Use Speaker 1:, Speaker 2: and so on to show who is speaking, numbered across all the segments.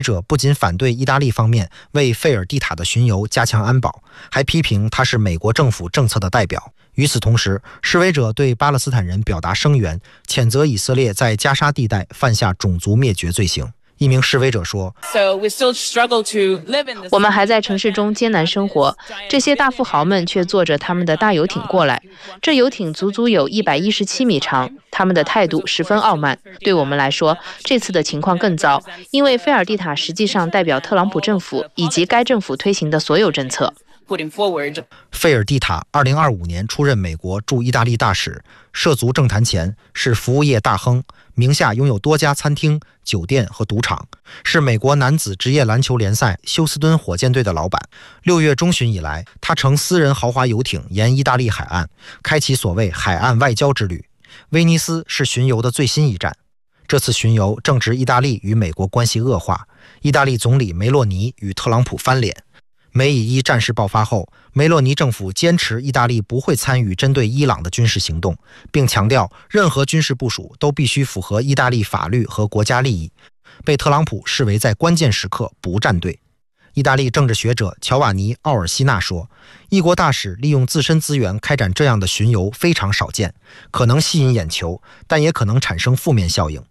Speaker 1: 者不仅反对意大利方面为费尔蒂塔的巡游加强安保，还批评他是美国政府政策的代表。与此同时，示威者对巴勒斯坦人表达声援，谴责以色列在加沙地带犯下种族灭绝罪行。一名示威者说，
Speaker 2: 我们还在城市中艰难生活，这些大富豪们却坐着他们的大游艇过来，这游艇足足有117米长，他们的态度十分傲慢。对我们来说，这次的情况更糟，因为菲尔蒂塔实际上代表特朗普政府以及该政府推行的所有政策。
Speaker 1: 费尔蒂塔2025年出任美国驻意大利大使，涉足政坛前是服务业大亨，名下拥有多家餐厅、酒店和赌场，是美国男子职业篮球联赛休斯敦火箭队的老板。6月中旬以来，他乘私人豪华游艇沿意大利海岸，开启所谓海岸外交之旅。威尼斯是巡游的最新一站。这次巡游正值意大利与美国关系恶化，意大利总理梅洛尼与特朗普翻脸。美以伊战事爆发后，梅洛尼政府坚持意大利不会参与针对伊朗的军事行动，并强调任何军事部署都必须符合意大利法律和国家利益，被特朗普视为在关键时刻不站队。意大利政治学者乔瓦尼·奥尔西纳说，一国大使利用自身资源开展这样的巡游非常少见，可能吸引眼球，但也可能产生负面效应。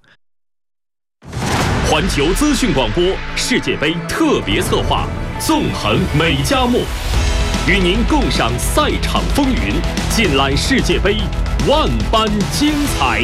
Speaker 3: 环球资讯广播世界杯特别策划纵横美加墨，与您共赏赛场风云，尽览世界杯万般精彩。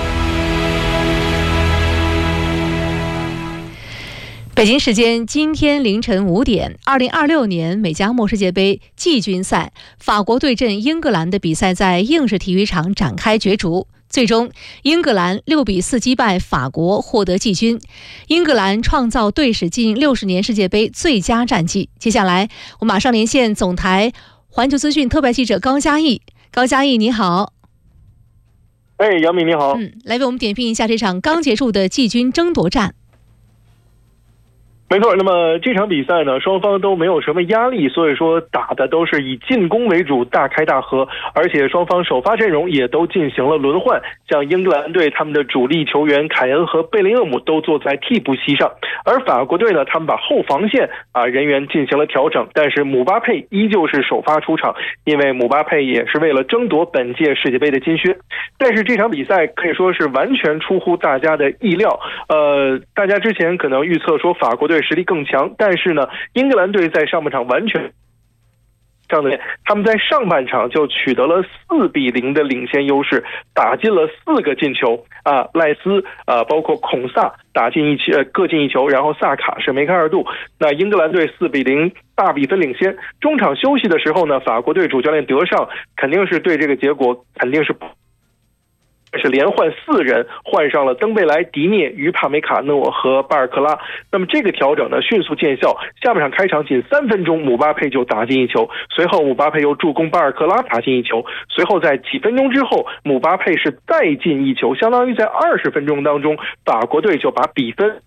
Speaker 4: 北京时间今天凌晨5点，2026年美加墨世界杯季军赛，法国对阵英格兰的比赛在硬式体育场展开角逐。最终，英格兰6比4击败法国，获得季军。英格兰创造队史近60年世界杯最佳战绩。接下来，我马上连线总台环球资讯特派记者高嘉毅。高嘉毅，你好。
Speaker 5: 杨敏，你好。
Speaker 4: 来为我们点评一下这场刚结束的季军争夺战。
Speaker 5: 没错，那么这场比赛呢，双方都没有什么压力，所以说打的都是以进攻为主，大开大合，而且双方首发阵容也都进行了轮换，像英格兰队他们的主力球员凯恩和贝林厄姆都坐在替补席上，而法国队呢，他们把后防线人员进行了调整，但是姆巴佩依旧是首发出场，因为姆巴佩也是为了争夺本届世界杯的金靴。但是这场比赛可以说是完全出乎大家的意料，大家之前可能预测说法国队实力更强，但是呢，英格兰队在上半场完全他们在上半场就取得了4比0的领先优势，打进了4个进球赖斯包括孔萨打进各进一球，然后萨卡是梅开二度。那英格兰队4比0大比分领先。中场休息的时候呢，法国队主教练德尚肯定是对这个结果肯定是连换4人，换上了登贝莱、迪涅、于帕梅卡诺和巴尔克拉。那么这个调整呢迅速见效，下半场开场仅3分钟，姆巴佩就打进一球，随后姆巴佩又助攻巴尔克拉打进一球，随后在几分钟之后，姆巴佩是再进一球，相当于在20分钟当中，法国队就把比分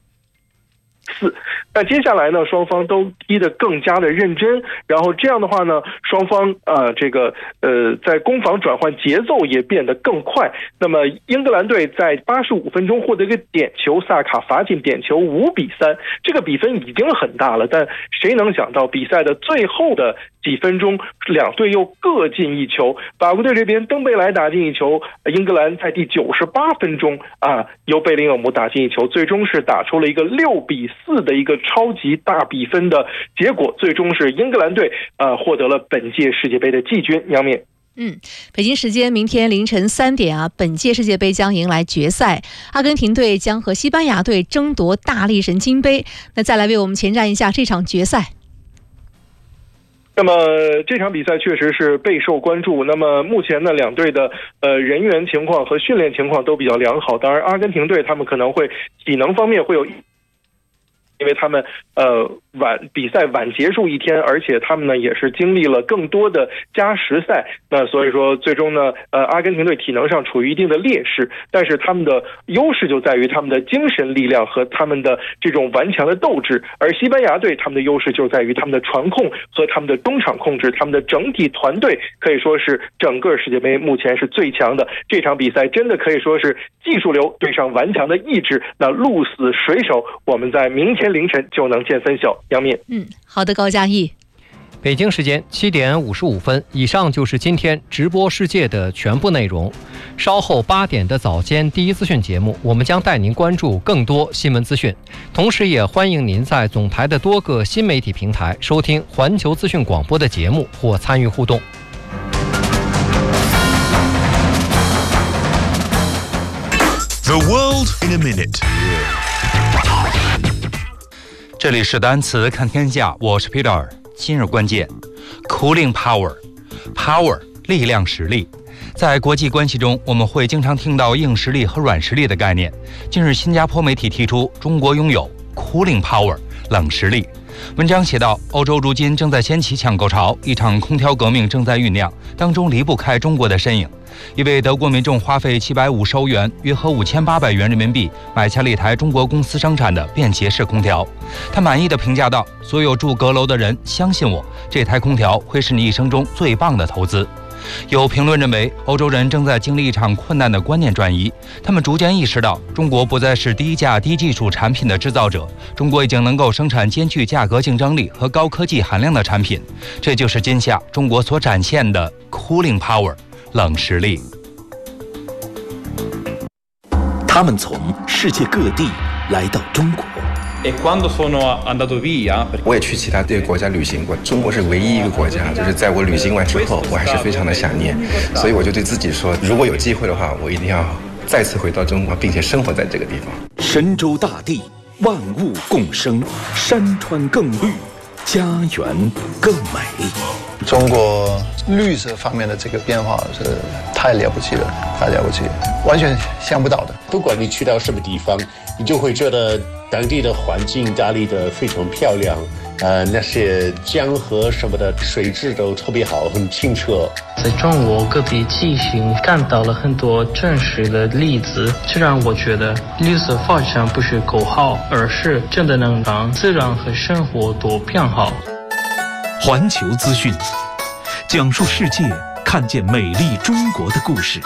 Speaker 5: 4。那接下来呢，双方都踢得更加的认真，然后这样的话呢，双方在攻防转换节奏也变得更快。那么英格兰队在85分钟获得一个点球，萨卡罚进点球5比3，这个比分已经很大了，但谁能想到比赛的最后的几分钟，两队又各进一球。法国队这边登贝莱打进一球，英格兰在第98分钟由贝林厄姆打进一球，最终是打出了一个6比4的一个超级大比分的结果，最终是英格兰队获得了本届世界杯的季军。杨敏。
Speaker 4: 北京时间明天凌晨3点本届世界杯将迎来决赛，阿根廷队将和西班牙队争夺大力神金杯。那再来为我们前瞻一下这场决赛。
Speaker 5: 那么这场比赛确实是备受关注。那么目前呢，两队的人员情况和训练情况都比较良好。当然，阿根廷队他们可能会体能方面会有，因为他们比赛晚结束一天，而且他们呢也是经历了更多的加时赛，那所以说最终呢阿根廷队体能上处于一定的劣势，但是他们的优势就在于他们的精神力量和他们的这种顽强的斗志，而西班牙队他们的优势就在于他们的传控和他们的中场控制，他们的整体团队可以说是整个世界杯目前是最强的。这场比赛真的可以说是技术流对上顽强的意志，那鹿死谁手我们在明天天凌晨就能见分晓。杨敏，
Speaker 4: 好的，高嘉毅。
Speaker 6: 北京时间7点55分，以上就是今天直播世界的全部内容。稍后8点的早间第一资讯节目，我们将带您关注更多新闻资讯，同时也欢迎您在总台的多个新媒体平台收听环球资讯广播的节目或参与互动。
Speaker 7: The world in a minute。
Speaker 8: 这里是单词看天下，我是 Peter。今日关键 ，cooling power， 力量实力。在国际关系中，我们会经常听到硬实力和软实力的概念。近日，新加坡媒体提出，中国拥有 cooling power 冷实力。文章写道，欧洲如今正在掀起抢购潮，一场空调革命正在酝酿，当中离不开中国的身影。一位德国民众花费750欧元，约合5800元人民币，买下了一台中国公司生产的便携式空调。他满意地评价道：“所有住阁楼的人，相信我，这台空调会是你一生中最棒的投资。”有评论认为，欧洲人正在经历一场困难的观念转移，他们逐渐意识到，中国不再是低价低技术产品的制造者，中国已经能够生产兼具价格竞争力和高科技含量的产品。这就是今夏中国所展现的 cooling power 冷实力。
Speaker 7: 他们从世界各地来到中国。
Speaker 9: 我也去其他国家旅行过，中国是唯一一个国家，就是在我旅行完之后，我还是非常的想念，所以我就对自己说，如果有机会的话，我一定要再次回到中国，并且生活在这个地方。
Speaker 7: 神州大地，万物共生，山川更绿，家园更美丽。
Speaker 10: 中国绿色方面的这个变化是太了不起了，太了不起，完全想不到的。
Speaker 11: 不管你去到什么地方，你就会觉得当地的环境打理得非常漂亮，那些江河什么的水质都特别好，很清澈。
Speaker 12: 在中国各地进行看到了很多真实的例子，这让我觉得绿色发展不是口号，而是真的能让自然和生活都变好。
Speaker 7: 环球资讯，讲述世界，看见美丽中国的故事。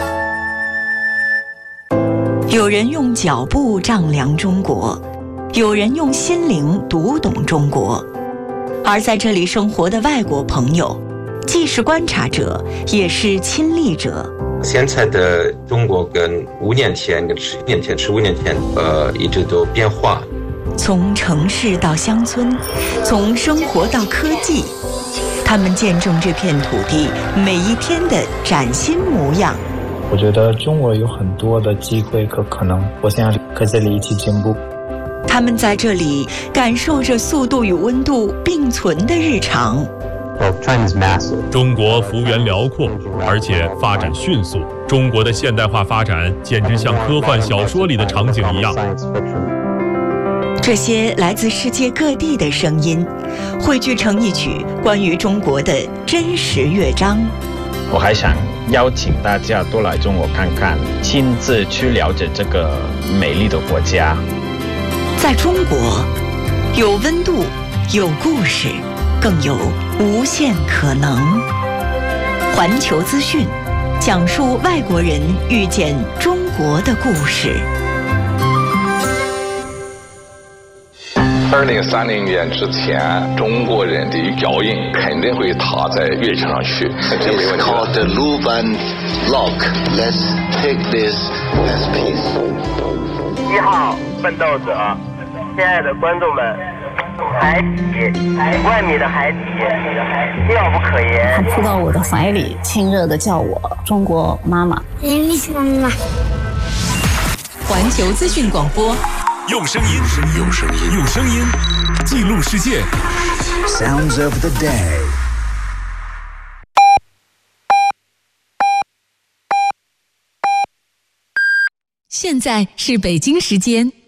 Speaker 13: 有人用脚步丈量中国，有人用心灵读懂中国。而在这里生活的外国朋友，既是观察者，也是亲历者。
Speaker 14: 现在的中国跟5年前、跟10年前、15年前，一直都变化。
Speaker 13: 从城市到乡村，从生活到科技，他们见证这片土地每一天的崭新模样。
Speaker 15: 我觉得中国有很多的机会和可能，我想和这里一起进步。
Speaker 13: 他们在这里感受着速度与温度并存的日常。
Speaker 3: 中国幅员辽阔，而且发展迅速。中国的现代化发展简直像科幻小说里的场景一样。
Speaker 13: 这些来自世界各地的声音，汇聚成一曲关于中国的真实乐章。
Speaker 16: 我还想邀请大家多来中国看看，亲自去了解这个美丽的国家。
Speaker 13: 在中国，有温度，有故事，更有无限可能。环球资讯，讲述外国人遇见中国的故事。
Speaker 17: 2030年之前，中国人的脚印肯定会踏在月球上去，这没问题。Called the Luban Lock. Let's take this as peace.
Speaker 18: 1号奋斗者，亲爱的观众们，海底，5万米的海底，妙不可言。
Speaker 19: 他扑到我的怀里，亲热地叫我中国妈妈。
Speaker 20: 妈妈。
Speaker 4: 环球资讯广播。
Speaker 7: 用声音记录世界。
Speaker 21: Sounds of the day。
Speaker 4: 现在是北京时间